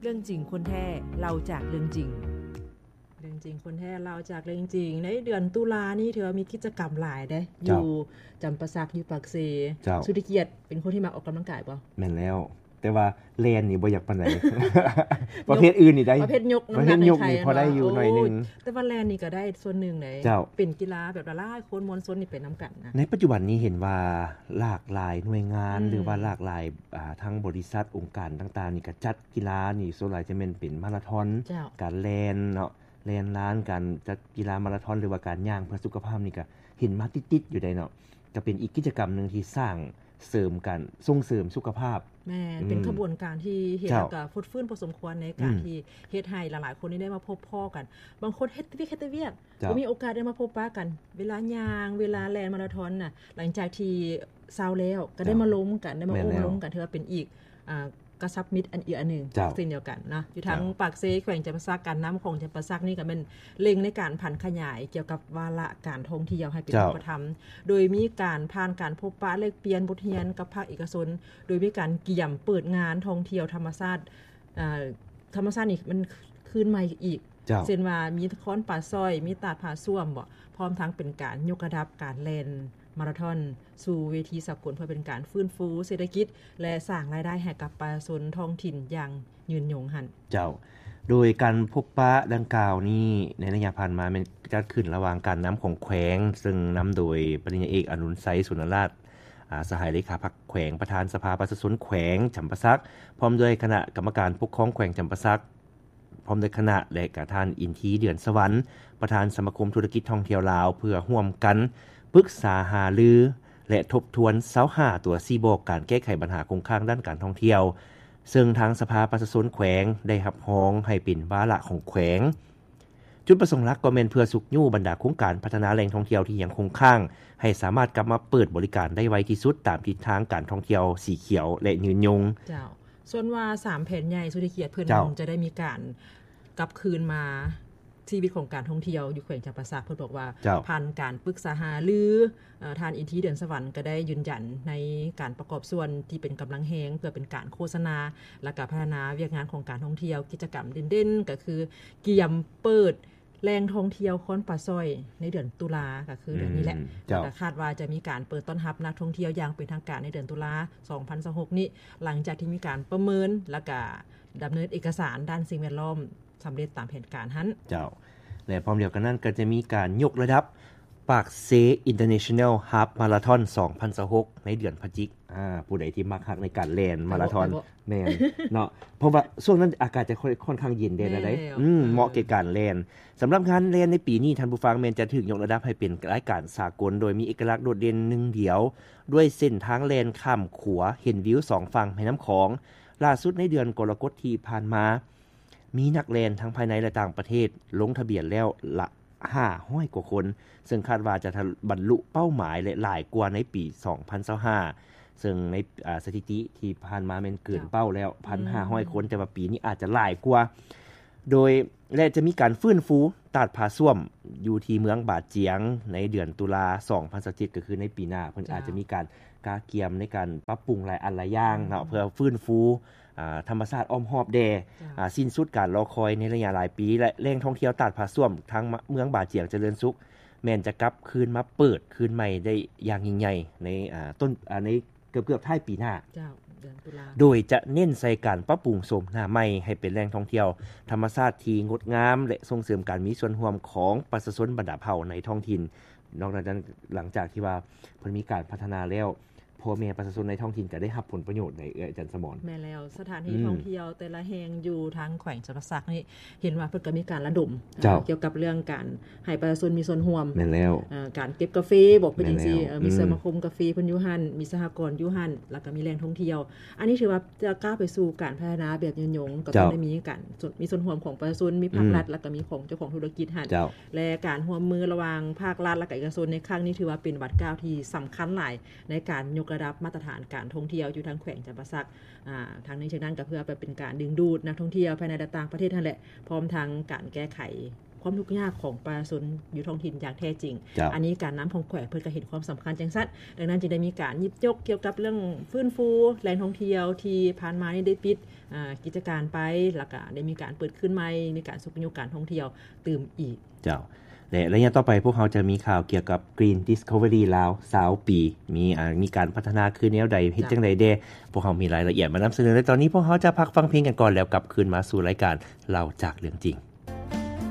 เรื่องจริงคนแท้เราจากเรื่องจริงคนแท้เราจากเรื่องจริงในเดือนตุลานี่ถือว่ามีกิจกรรมหลายเด้อยู่จำปาสักอยู่ปากเซสุธิเกียรติเป็นคนที่มักออกกำลังกายบ่แม่นแล้วแต่ว่าแลนนี่บ่อยากปานใด ประเภทอื่นนี่ได้ประเภทยกน้ำหนักในไทยพอได้อยู่หน่อยนึงแต่ว่าแลนนี่ก็ได้ส่วนหนึ่งเลยเป็นกีฬาแบบหลายๆคนมวลชนนี่เป็นนํากันนะในปัจจุบันนี้เห็นว่าหลากหลายหน่วยงานหรือว่าหลากหลายทั้งบริษัทองค์การต่างๆนี่ก็จัดกีฬานี่ส่วนหลายจะเป็นมาราธอนการแล่นเนาะแล่นล้านการจัดกีฬามาราธอนหรือว่าการย่างเพื่อสุขภาพนี่ก็เห็นมาติดๆอยู่ได้เนาะก็เป็นอีกกิจกรรมนึงที่สร้างเสริมกันส่งเสริมสุขภาพแม่เป็นขบวนการที่เฮ็ดแล้วก็ฟุดฟื้นพอสมควรในการที่เฮ็ดให้หลายๆคนได้มาพบพ้อกันบางคนเฮ็ดเวียกบ่มีโอกาสได้มาพบปะกันเวลาย่างเวลาแล่นมาราธอนน่ะหลังจากที่เซาแล้วก็ได้มาล้มกันได้มาโอ้ล้มกันถือว่าเป็นอีกกระซับมิตรอันอีกอันนึงเช่นเดียวกันนะอยู่ทางปากเซแขวงจำปาสักการน้ำของจำปาสักนี่ก็เป็นเล็งในการพันขยายเกี่ยวกับวาระการท่องเที่ยวให้เป็นรูปธรรมโดยมีการผ่านการพบปะแลกเปลี่ยนบทเรียนกับภาคเอกชนโดยมีการเกี่ยมเปิดงานท่องเที่ยวธรรมชาตินี่มันคืนใหม่อีกเช่นว่ามีค้อนป่าซ้อยมีตาดผาส้วมบ่พร้อมทั้งเป็นการยกระดับการแล่นมาราธอนสู่เวทีสากลเพื่อเป็นการฟื้นฟูเศรษฐกิจและสร้างรายได้ให้กับประชาชนท้องถิ่นอย่างยืนยงหั่นเจ้าโดยการพบปะดังกล่าวนี้ในระยะผ่านมามันจัดขึ้นระหว่างการน้ำของแขวงซึ่งนําโดยปริญญาเอกอนุนไซสุนราชสหายเลขาพรรคแขวงประธานสภาประชาชนแขวงจำปาสักพร้อมด้วยคณะกรรมการปกครองแขวงจำปาสักพร้อมด้วยคณะและกท่านอินทีเดือนสวรรค์ประธานสมาคมธุรกิจท่องเที่ยวลาวเพื่อร่วมกันปรึกษาหารือและทบทวน25ตัว4บอกการแก้ไขปัญหาคงค้างด้านการท่องเที่ยวซึ่งทางสภาประชาชนแขวงได้รับร้องให้เป็นวาระของแขวงจุดประสงค์หลักก็แม่นเพื่อสุขยู่บรรดาโครงการพัฒนาแหล่งท่องเที่ยวที่ยังคงค้างให้สามารถกลับมาเปิดบริการได้ไวที่สุดตามทิศทางการท่องเที่ยวสีเขียวและยืนยงเจ้าส่วนว่า3แผนใหญ่สุธิเกียรติเพิ่นจะได้มีการกลับคืนมาชีวิตของการท่องเที่ยวอยู่แขวงจำปาสักเพิ่นบอกว่าผ่านการปรึกษาหารือทานอินทีเดือนสวรรค์ก็ได้ยืนยันในการประกอบส่วนที่เป็นกำลังแฮงเพื่อเป็นการโฆษณาและก็พัฒนาเวียกงานของการท่องเที่ยวกิจกรรมเด่นๆก็คือเกี่ยมเปิดแหล่งท่องเที่ยวค้อนป่าซ้อยในเดือนตุลาก็คือเดือนนี้แหละแต่คาดว่าจะมีการเปิดต้อนรับนักท่องเที่ยวอย่างเป็นทางการในเดือนตุลา2026นี้หลังจากที่มีการประเมินและก็ดำเนินเอกสารด้านสิ่งแวดล้อมสำเร็จตามแผนการหั้นเจ้าและพร้อมเดียวกันนั้นก็จะมีการยกระดับปากเซ International Half Marathon 2026ในเดือนพฤศจิกผู้ใดที่มักฮักในการแล่นมาราธอนแม่นเนาะเพราะว่าช่วงนั้นอากาศจะค่อนข้างเย็นได้แล้วได้เหมาะแก่การแล่นสำหรับงานแล่นในปีนี้ท่านผู้ฟังแม่นจะถูกยกระดับให้เป็นรายการสากลโดยมีเอกลักษณ์โดดเด่นหนึ่งเดียวด้วยเส้นทางแล่นข้ามขัวเห็นวิว2ฝั่งแม่น้ําของล่าสุดในเดือนกรกฎาคมที่ผ่านมามีนักแล่นทั้งภายในและต่างประเทศลงทะเบียนแล้วละ500 กว่าคนซึ่งคาดว่าจะบรรลุเป้าหมายและหลายกว่าในปี 2025ซึ่งในสถิติที่ผ่านมาแม่นเกินเป้าแล้ว 1,500 คนแต่ว่าปีนี้อาจจะหลายกว่าโดยและจะมีการฟื้นฟูตาดผาส้วมอยู่ที่เมืองบาดเจียงในเดือนตุลา2027ก็คือในปีหน้าเพิ่นอาจจะมีการกาเกียมในการปรับปรุงหลายอันหลายอย่างเนาะเพื่อฟื้นฟูธรรมชาติอ้อมหอบแดสิ้นสุดการรอคอยในระยะหลายปีและแหล่งท่องเที่ยวตาดผาส้วมทั้งเมืองบาดเจียงเจริญสุขแม่นจะกลับคืนมาเปิดคืนใหม่ได้อย่างยิ่งใหญ่ในต้นในเกือบๆท้ายปีหน้าเจ้าเดือนตุลาโดยจะเน้นใส่การปรับปรุงโฉมหน้าใหม่ให้เป็นแหล่งท่องเที่ยวธรรมชาติที่งดงามและส่งเสริมการมีส่วนร่วมของประชาชนบรรดาเผ่าในท้องถิ่นนอกจากนั้นหลังจากที่ว่าเพิ่นมีการพัฒนาแล้วพ่อแม่ประชาชนในท้องถิ่นก็ได้รับผลประโยชน์ในอาจารย์สมรแม่แล้วสถานที่ท่องเที่ยวแต่ละแห่งอยู่ทางแขวงจำปาสักนี่เห็นว่าเพิ่นก็มีการระดมเกี่ยวกับเรื่องการให้ประชาชนมีส่วนร่วมแม่นแล้วการเก็บกาแฟบอกเป็นจังซี่มีสมาคมกาแฟเพิ่นอยู่หั่นมีสหกรณ์อยู่หั่นแล้วก็มีแหล่งท่องเที่ยวอันนี้ถือว่าจะก้าวไปสู่การพัฒนาแบบยืนยงก็ต้องได้มีการมีส่วนร่วมของประชาชนมีภาครัฐแล้วก็มีของเจ้าของธุรกิจหั่นและการร่วมมือระหว่างภาครัฐและก็เอกชนในครั้งนี้ถือว่าเป็นบัตรก้าวที่สำคัญหลายในการยกระดับมาตรฐานการท่องเที่ยวอยู่ทางแขวงจำปาสักทางนี้เช่นนั้นก็เพื่อไปเป็นการดึงดูดนักท่องเที่ยวภายในและต่างประเทศนั่นแหละพร้อมทั้งการแก้ไขความทุกข์ยากของประชาชนอยู่ท้องถิ่นอย่างแท้จริงอันนี้การน้ำของแขวเพิ่นก็เห็นความสำคัญจังซั่นดังนั้นจึงได้มีการหยิบยกเกี่ยวกับเรื่องฟื้นฟูแหล่งท่องเที่ยวที่ผ่านมานี่ได้ปิดกิจการไปแล้วก็ได้มีการเปิดขึ้นใหม่ในการสุขยกการท่องเที่ยวตื่มอีกเจ้าและระยะต่อไปพวกเขาจะมีข่าวเกี่ยวกับ Green Discovery ลาว20 ปีมีการพัฒนาขึ้นแนวใดเฮ็ดจังได๋แด่พวกเขามีรายละเอียดมานำเสนอในตอนนี้พวกเขาจะพักฟังเพลงกันก่อนแล้วกลับคืนมาสู่รายการเล่าจากเรื่องจริง